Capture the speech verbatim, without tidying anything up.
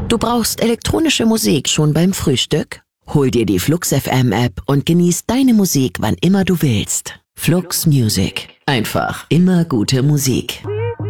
Du brauchst elektronische Musik schon beim Frühstück? Hol dir die Flux F M App und genieß deine Musik, wann immer du willst. Flux Music. Einfach immer gute Musik.